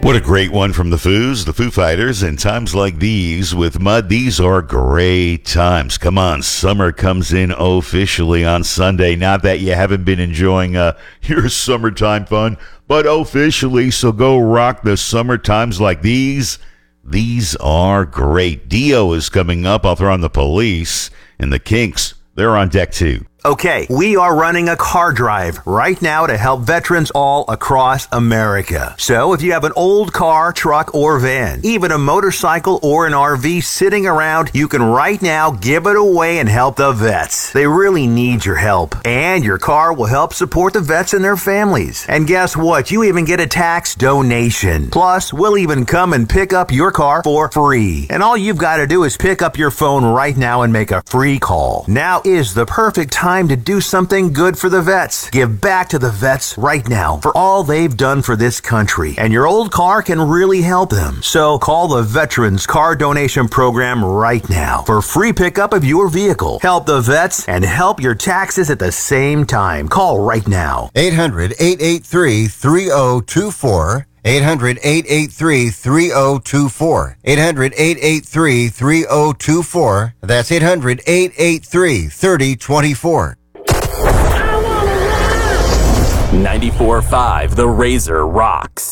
What a great one from the Foos, the Foo Fighters. In times like these with mud, these are great times. Come on, summer comes in officially on Sunday. Not that you haven't been enjoying your summertime fun, but officially, so go rock the summer times like these. These are great. Dio is coming up. I'll throw on the Police and the Kinks. They're on deck too. Okay, we are running a car drive right now to help veterans all across America. So if you have an old car, truck, or van, even a motorcycle or an RV sitting around, you can right now give it away and help the vets. They really need your help. And your car will help support the vets and their families. And guess what? You even get a tax donation. Plus, we'll even come and pick up your car for free. And all you've got to do is pick up your phone right now and make a free call. Now is the perfect time to do something good for the vets. Give back to the vets right now for all they've done for this country. And your old car can really help them. So call the Veterans Car Donation Program right now for free pickup of your vehicle. Help the vets and help your taxes at the same time. Call right now. 800-883-3024. 800-883-3024. 800-883-3024. That's 800-883-3024. 94.5 The Razor rocks.